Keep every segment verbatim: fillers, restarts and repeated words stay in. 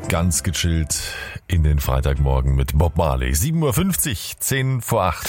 Ganz gechillt in den Freitagmorgen mit Bob Marley. sieben Uhr fünfzig, zehn vor acht.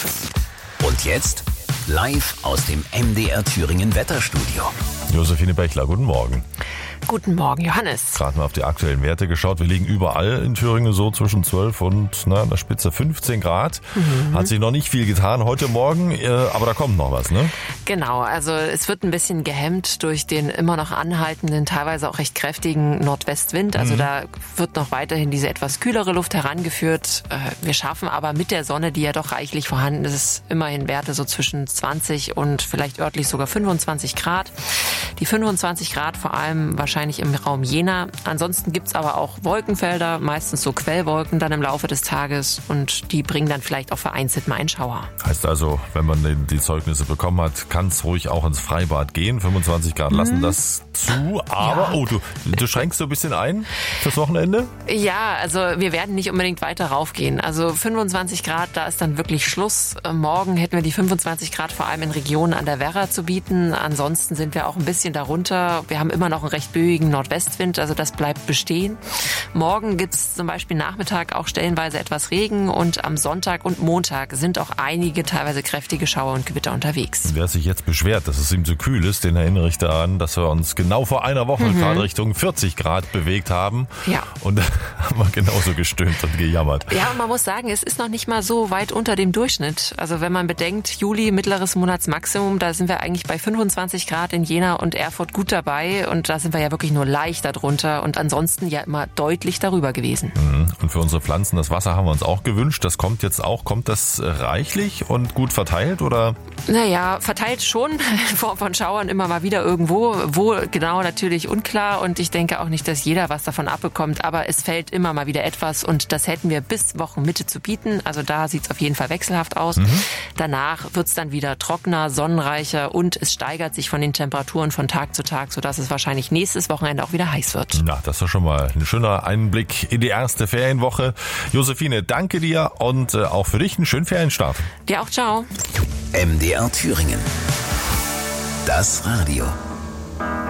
Und jetzt live aus dem M D R Thüringen Wetterstudio. Josephine Bechler, guten Morgen. Guten Morgen, Johannes. Gerade mal auf die aktuellen Werte geschaut. Wir liegen überall in Thüringen so zwischen zwölf und na, an der Spitze fünfzehn Grad. Mhm. Hat sich noch nicht viel getan heute Morgen, äh, aber da kommt noch was, ne? Genau, also es wird ein bisschen gehemmt durch den immer noch anhaltenden, teilweise auch recht kräftigen Nordwestwind. Also mhm. da wird noch weiterhin diese etwas kühlere Luft herangeführt. Wir schaffen aber mit der Sonne, die ja doch reichlich vorhanden ist, immerhin Werte so zwischen zwanzig und vielleicht örtlich sogar fünfundzwanzig Grad. Die fünfundzwanzig Grad vor allem wahrscheinlich im Raum Jena. Ansonsten gibt's aber auch Wolkenfelder, meistens so Quellwolken dann im Laufe des Tages und die bringen dann vielleicht auch vereinzelt mal einen Schauer. Heißt also, wenn man die Zeugnisse bekommen hat, kann es ruhig auch ins Freibad gehen. fünfundzwanzig Grad lassen mhm. das zu, aber ja. oh, du, du schränkst so ein bisschen ein fürs Wochenende? Ja, also wir werden nicht unbedingt weiter raufgehen. Also fünfundzwanzig Grad, da ist dann wirklich Schluss. Morgen hätten wir die fünfundzwanzig Grad vor allem in Regionen an der Werra zu bieten. Ansonsten sind wir auch ein bisschen darunter. Wir haben immer noch einen recht böigen Nordwestwind, also das bleibt bestehen. Morgen gibt's zum Beispiel Nachmittag auch stellenweise etwas Regen und am Sonntag und Montag sind auch einige teilweise kräftige Schauer und Gewitter unterwegs. Wer sich jetzt beschwert, dass es ihm zu kühl ist, den erinnere ich daran, dass wir uns genau vor einer Woche mhm. gerade Richtung vierzig Grad bewegt haben. Ja. Und da haben wir genauso gestöhnt und gejammert. Ja, und man muss sagen, es ist noch nicht mal so weit unter dem Durchschnitt. Also wenn man bedenkt, Juli, mittleres Monatsmaximum, da sind wir eigentlich bei fünfundzwanzig Grad in Jena und Erfurt gut dabei und da sind wir ja wirklich nur leicht darunter und ansonsten ja immer deutlich darüber gewesen. Und für unsere Pflanzen, das Wasser haben wir uns auch gewünscht. Das kommt jetzt auch. Kommt das reichlich und gut verteilt oder? Naja, verteilt schon, in Form von Schauern immer mal wieder irgendwo. Wo genau natürlich unklar und ich denke auch nicht, dass jeder was davon abbekommt, aber es fällt immer mal wieder etwas und das hätten wir bis Wochenmitte zu bieten. Also da sieht es auf jeden Fall wechselhaft aus. Mhm. Danach wird es dann wieder trockener, sonnenreicher und es steigert sich von den Temperaturen von Tag zu Tag, sodass es wahrscheinlich nächstes Wochenende auch wieder heiß wird. Na, das ist schon mal ein schöner Einblick in die erste Ferienwoche. Josephine, danke dir und äh, auch für dich einen schönen Ferienstart. Dir auch, ciao. M D R Thüringen. Das Radio.